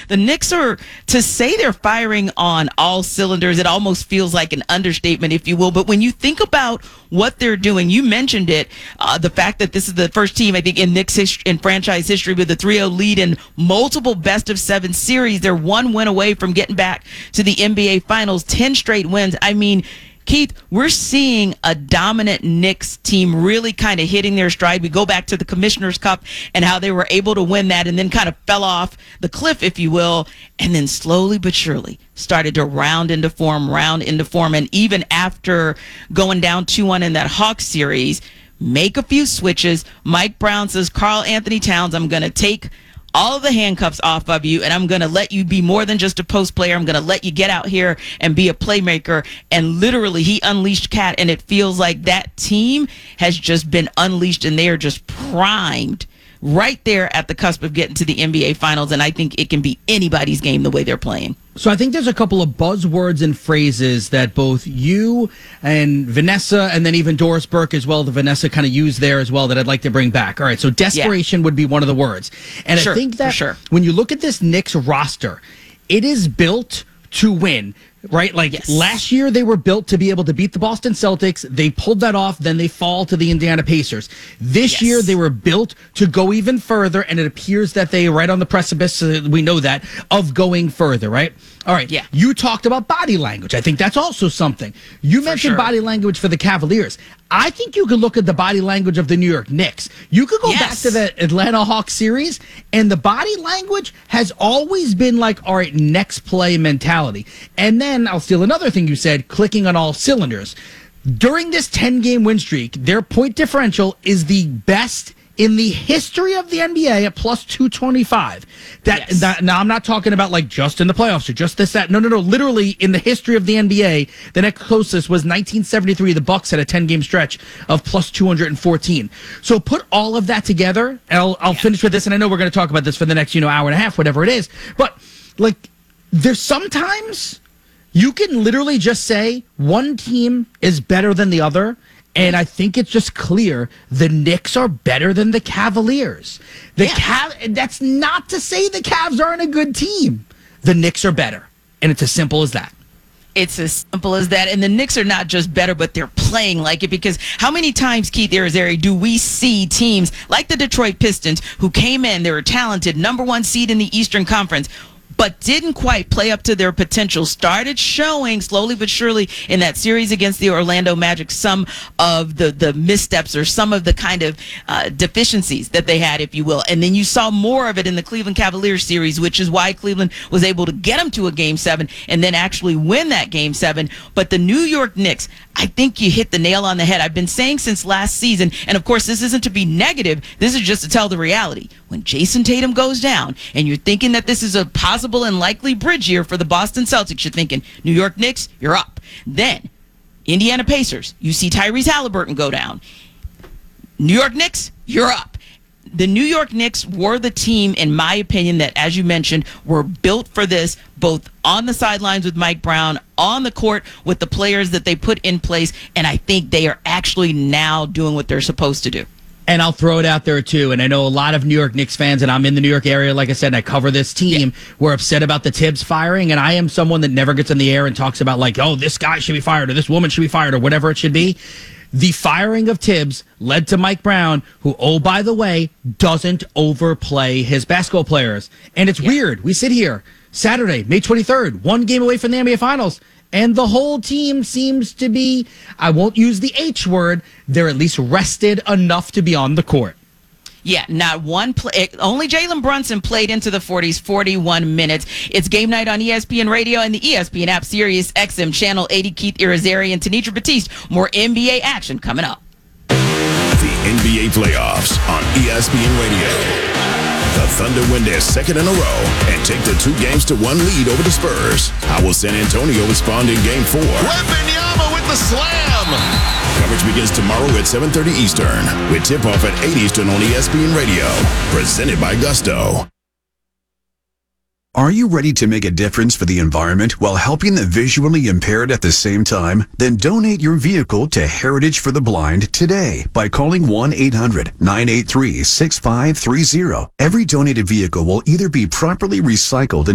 the Knicks are, to say they're firing on all cylinders, it almost feels like an understatement, if you will. But when you think about what they're doing, you mentioned it, the fact that this is the first team, I think, in Knicks in franchise history with a 3-0 lead in multiple best-of-7 series. They're one win away from getting back to the NBA Finals, 10 straight wins. I mean, Keith, we're seeing a dominant Knicks team really kind of hitting their stride. We go back to the Commissioner's Cup and how they were able to win that and then kind of fell off the cliff, if you will, and then slowly but surely started to round into form. And even after going down 2-1 in that Hawks series, make a few switches. Mike Brown says, Karl Anthony Towns, I'm going to take all of the handcuffs off of you, and I'm going to let you be more than just a post player. I'm going to let you get out here and be a playmaker. And literally, he unleashed Cat, and it feels like that team has just been unleashed, and they are just primed right there at the cusp of getting to the NBA Finals, and I think it can be anybody's game the way they're playing. So I think there's a couple of buzzwords and phrases that both you and Vanessa, and then even Doris Burke as well, the Vanessa kind of used there as well, that I'd like to bring back. All right, so desperation would be one of the words. And I think that when you look at this Knicks roster, it is built to win. Right? Like last year, they were built to be able to beat the Boston Celtics. They pulled that off. Then they fall to the Indiana Pacers. This year, they were built to go even further. And it appears that they are right on the precipice. We know that of going further, right? All right. Yeah. You talked about body language. I think that's also something. You mentioned body language for the Cavaliers. I think you could look at the body language of the New York Knicks. You could go back to the Atlanta Hawks series, and the body language has always been like, all right, next play mentality. And then I'll steal another thing you said, clicking on all cylinders. During this 10-game win streak, their point differential is the best in the history of the NBA at plus 225. Now, I'm not talking about like just in the playoffs or just this, that. No. Literally in the history of the NBA, the next closest was 1973. The Bucks had a 10-game stretch of plus 214. So put all of that together, and I'll finish with this, and I know we're going to talk about this for the next, hour and a half, whatever it is. But like, there's sometimes you can literally just say one team is better than the other. And I think it's just clear the Knicks are better than the Cavaliers. That's not to say the Cavs aren't a good team. The Knicks are better. And it's as simple as that. It's as simple as that. And the Knicks are not just better, but they're playing like it. Because how many times, Keith Irizarry, do we see teams like the Detroit Pistons who came in, they were talented, number 1 seed in the Eastern Conference, but didn't quite play up to their potential, started showing slowly but surely in that series against the Orlando Magic some of the missteps or some of the kind of deficiencies that they had, if you will. And then you saw more of it in the Cleveland Cavaliers series, which is why Cleveland was able to get them to a Game 7 and then actually win that Game 7. But the New York Knicks, I think you hit the nail on the head. I've been saying since last season, and of course this isn't to be negative, this is just to tell the reality. When Jason Tatum goes down and you're thinking that this is a possible and likely bridge year for the Boston Celtics, you're thinking, New York Knicks, you're up. Then, Indiana Pacers, you see Tyrese Halliburton go down. New York Knicks, you're up. The New York Knicks were the team, in my opinion, that, as you mentioned, were built for this, both on the sidelines with Mike Brown, on the court with the players that they put in place, and I think they are actually now doing what they're supposed to do. And I'll throw it out there, too. And I know a lot of New York Knicks fans, and I'm in the New York area, like I said, and I cover this team, were upset about the Tibbs firing. And I am someone that never gets in the air and talks about, like, oh, this guy should be fired or this woman should be fired or whatever it should be. The firing of Tibbs led to Mike Brown, who, oh, by the way, doesn't overplay his basketball players. And it's weird. We sit here Saturday, May 23rd, 1 game away from the NBA Finals. And the whole team seems to be, I won't use the H word, they're at least rested enough to be on the court. Yeah, not one play. Only Jalen Brunson played into the 40s, 41 minutes. It's game night on ESPN Radio and the ESPN app, Sirius XM, Channel 80. Keith Irizarry and Tenitra Batiste. More NBA action coming up. The NBA playoffs on ESPN Radio. The Thunder win their second in a row and take the 2-1 lead over the Spurs. How will San Antonio respond in Game 4? Wembanyama with the slam. Coverage begins tomorrow at 7:30 Eastern with tip-off at 8 Eastern on ESPN Radio. Presented by Gusto. Are you ready to make a difference for the environment while helping the visually impaired at the same time? Then donate your vehicle to Heritage for the Blind today by calling 1-800-983-6530. Every donated vehicle will either be properly recycled